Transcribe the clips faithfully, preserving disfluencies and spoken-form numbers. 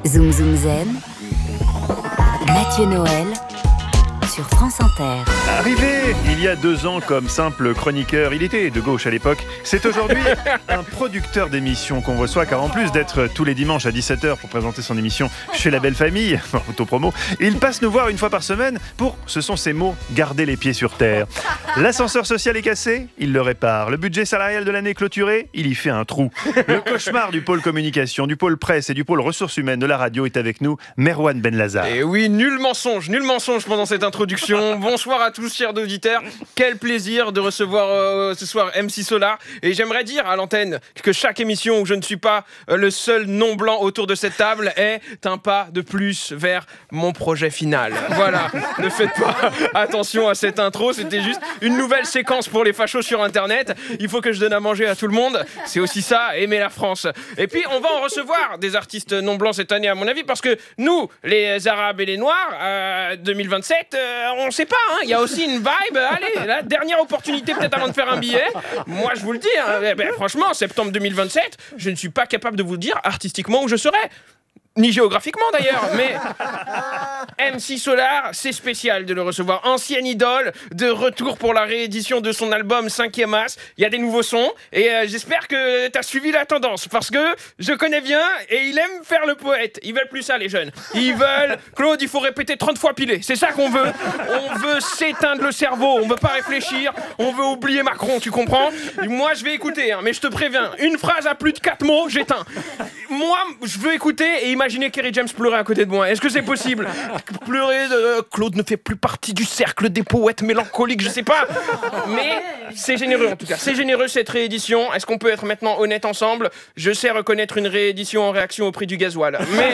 Zoom Zoom Zen, Mathieu Noël sur France Inter. Arrivé il y a deux ans comme simple chroniqueur, il était de gauche à l'époque. C'est aujourd'hui un producteur d'émissions qu'on reçoit, car en plus d'être tous les dimanches à dix-sept heures pour présenter son émission chez La Belle Famille, autopromo, il passe nous voir une fois par semaine pour, ce sont ses mots, garder les pieds sur terre. L'ascenseur social est cassé, il le répare. Le budget salarial de l'année clôturé, il y fait un trou. Le cauchemar du pôle communication, du pôle presse et du pôle ressources humaines de la radio est avec nous, Merwan Benlazar. Et oui, nul mensonge, nul mensonge pendant cette introduction. Bonsoir à tous, chers auditeurs. Quel plaisir de recevoir euh, ce soir M C Solar. Et j'aimerais dire à l'antenne que chaque émission où je ne suis pas euh, le seul non blanc autour de cette table est un pas de plus vers mon projet final. Voilà, ne faites pas attention à cette intro, c'était juste une nouvelle séquence pour les fachos sur Internet. Il faut que je donne à manger à tout le monde. C'est aussi ça, aimer la France. Et puis, on va en recevoir des artistes non blancs cette année, à mon avis, parce que nous, les Arabes et les Noirs, euh, deux mille vingt-sept, euh, on ne sait pas, hein, il y a aussi une vibe. Allez, la dernière opportunité peut-être avant de faire un billet. Moi, je vous le dis, hein, eh ben, franchement, septembre deux mille vingt-sept, je ne suis pas capable de vous dire artistiquement où je serai. Ni géographiquement d'ailleurs, mais M C Solar, c'est spécial de le recevoir. Ancienne idole, de retour pour la réédition de son album cinquième As. Il y a des nouveaux sons et euh, j'espère que t'as suivi la tendance, parce que je connais bien et il aime faire le poète. Ils veulent plus ça, les jeunes. Ils veulent, Claude, il faut répéter trente fois pilé. C'est ça qu'on veut. On veut s'éteindre le cerveau, on veut pas réfléchir, on veut oublier Macron, tu comprends? Et moi, je vais écouter, hein, mais je te préviens, une phrase à plus de quatre mots, j'éteins. Moi, je veux écouter et imaginez Kerry James pleurer à côté de moi. Est-ce que c'est possible? Pleurer de... Euh, Claude ne fait plus partie du cercle des poètes mélancoliques, je sais pas. Mais c'est généreux en tout cas. C'est généreux cette réédition. Est-ce qu'on peut être maintenant honnête ensemble? Je sais reconnaître une réédition en réaction au prix du gasoil. Mais...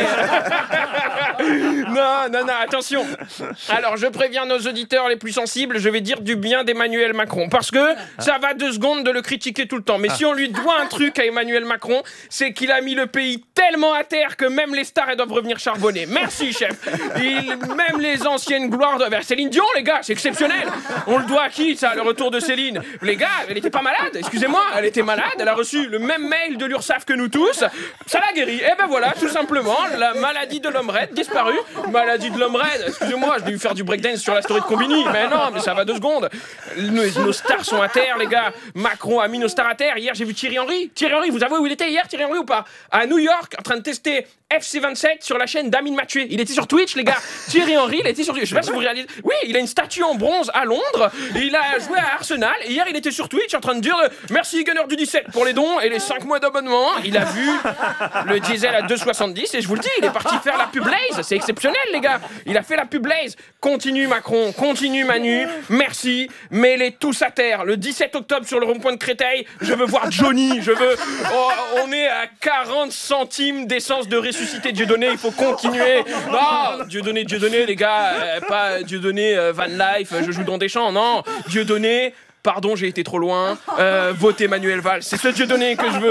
non, non, non, attention. Alors, je préviens nos auditeurs les plus sensibles, je vais dire du bien d'Emmanuel Macron. Parce que ça va deux secondes de le critiquer tout le temps. Mais si on lui doit un truc à Emmanuel Macron, c'est qu'il a mis le pays tellement à terre que même les stars, elles doivent revenir charbonner. Merci, chef. Il, même les anciennes gloires de... Vers Céline Dion, les gars, c'est exceptionnel. On le doit à qui, ça, le retour de Céline? Les gars, elle était pas malade, excusez-moi, elle était malade, elle a reçu le même mail de l'URSSAF que nous tous, ça l'a guéri. Et ben voilà, tout simplement, la maladie de l'homme raide disparue. Maladie de l'homme raide, excusez-moi, je vais lui faire du breakdance sur la story de Combini, mais non, mais ça va deux secondes. Nos, nos stars sont à terre, les gars. Macron a mis nos stars à terre. Hier, j'ai vu Thierry Henry. Thierry Henry, vous savez où il était hier, Thierry Henry, ou pas? À New York, en train de tester F C vingt-sept sur la chaîne d'Amine Mathieu. Il était sur Twitch, les gars. Thierry Henry, il était sur Twitch. Je sais pas si vous réalisez. Oui, il a une statue en bronze à Londres. Et il a joué à Arsenal. Et hier, il était sur Twitch en train de dire euh, merci Gunner du dix-sept pour les dons et les cinq mois d'abonnement. Il a vu le diesel à deux virgule soixante-dix. Et je vous le dis, il est parti faire la pub Blaze. C'est exceptionnel, les gars. Il a fait la pub Blaze. Continue Macron, continue Manu. Merci. Mettez tous à terre. Le dix-sept octobre sur le rond-point de Créteil, je veux voir Johnny. Je veux. Oh, on est à quarante centimes d'essence de ressuscité Dieudonné. Il faut continuer. Non, Dieudonné, Dieudonné, les gars, euh, pas Dieudonné euh, Van Life, je joue dans des champs, non. Dieudonné, pardon, j'ai été trop loin. Euh, votez Manuel Valls, c'est ce Dieudonné que je veux.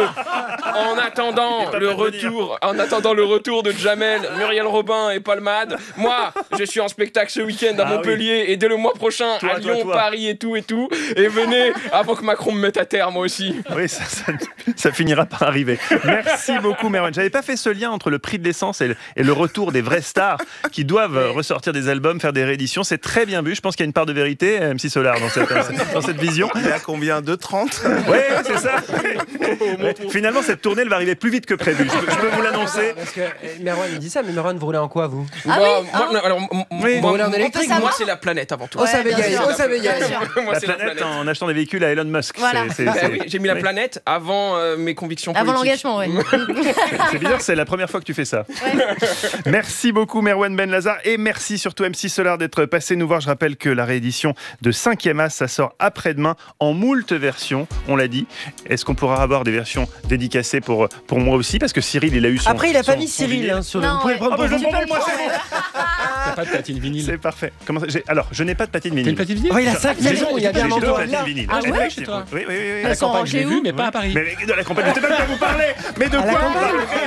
En attendant le retour, en attendant le retour de Jamel, Muriel Robin et Palmade, moi, je suis en spectacle ce week-end à ah Montpellier oui. et dès le mois prochain toi, à Lyon, toi, toi. Paris et tout et tout. Et venez avant que Macron me mette à terre, moi aussi. Oui, ça, ça, ça finira par arriver. Merci beaucoup, Merwan. J'avais pas fait ce lien entre le prix de l'essence et le, et le retour des vraies stars qui doivent oui. ressortir des albums, faire des rééditions. C'est très bien vu. Je pense qu'il y a une part de vérité, M C Solar, dans cette, dans cette vision. Il y a combien? deux trente? Oui, c'est ça. Ouais. Finalement, cette tournée, elle va arriver plus vite que prévu. Je peux, je peux vous l'annoncer. Parce que Merwan, il dit ça, mais Merwan, vous roulez en quoi, vous? Ah moi, oui, moi, alors, oui. moi, en électrique, moi, c'est la planète avant tout. Oh, ça veille, oh, ça veille. La planète, la planète en achetant des véhicules à Elon Musk. Voilà. C'est, c'est, c'est... Bah, oui, j'ai mis la planète avant euh, mes convictions avant politiques. Avant l'engagement, oui. C'est bizarre, c'est la première fois que tu fais ça. Ouais. Merci beaucoup, Merwan Benlazar. Et merci surtout M C Solar d'être passé nous voir. Je rappelle que la réédition de cinquième As, ça sort après-demain en moult versions, on l'a dit. Est-ce qu'on pourra avoir des versions dédicacées pour, pour moi aussi? Parce que Cyril, il a eu son... Après, il a pas son, mis son Cyril hein, sur le... Non, Vous pouvez ouais. prendre Ah bah, pour je vous. prends moi, c'est bon. T'as pas de platine vinyle. C'est parfait. Comment ça, j'ai... Alors, je n'ai pas de platine T'as une vinyle. platine vinyle? Oh, il a cinq maisons, il y a bien un J'ai deux endroit platines là. vinyle. Ah ouais, Effectivement. chez toi? Oui, oui, oui. À la Elles sont campagne, je l'ai rangées vu, où? mais pas à Paris. Mais de la campagne, je sais pas de quoi vous parlez. Mais de À la quoi campagne.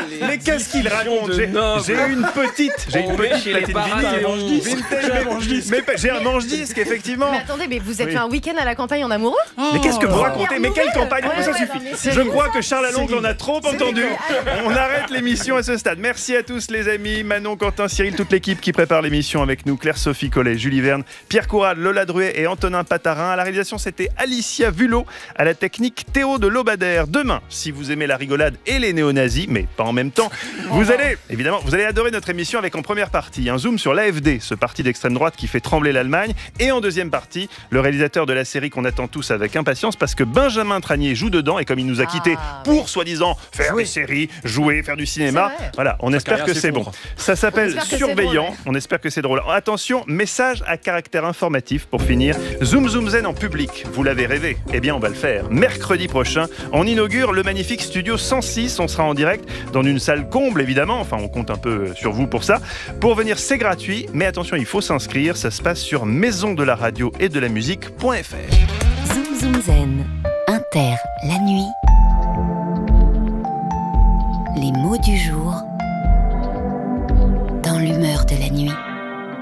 Mais qu'est-ce qu'il raconte? de J'ai nobles. j'ai une petite, j'ai On une met petite chez les platine Baratheons. vinyle. Vintage, mais- mais j'ai un manche-disque, effectivement. Mais attendez, mais vous êtes Oui. fait un week-end à la campagne en amoureux? Mais qu'est-ce que vous racontez? Première Mais quelle nouvelle. campagne? Ouais, Ça ouais, suffit. non, mais c'est Je rigolo. crois que Charles Aloncle en a trop entendu. rigolo. On arrête l'émission à ce stade. Merci à tous les amis, Manon, Quentin, Cyril, toute l'équipe qui prépare l'émission avec nous, Claire-Sophie Collet, Julie Verne, Pierre Courade, Lola Druet et Antonin Patarin. À la réalisation, c'était Alicia Vulot, à la technique Théo de Lobadère. Demain, si vous aimez la rigolade et les néo-nazis, mais pas en même temps, vous allez, évidemment, vous allez adorer notre émission avec en première partie un zoom sur l'A F D, ce parti d'extrême droite qui fait trembler l'Allemagne, et en deuxième partie, le réalisateur de la série qu'on attend tous avec impatience parce que Benjamin Tranier joue dedans et comme il nous a quittés Ah, pour soi-disant faire des séries, jouer, faire du cinéma, C'est vrai. voilà, on espère carrière que c'est bon. s'effondre. Ça s'appelle On espère que c'est Surveillant, drôle, ouais. on espère que c'est drôle. Attention, message à caractère informatif pour finir. Zoom Zoom Zen en public, vous l'avez rêvé? Eh bien on va le faire. Mercredi prochain, on inaugure le magnifique studio cent six, on sera en direct dans une salle comble évidemment, enfin on compte un peu sur vous pour ça. Pour venir c'est gratuit, mais attention il faut s'inscrire, ça se passe sur maison de la radio et de la musique.fr. Zoom Zoom Zen, Inter, la nuit. Les mots du jour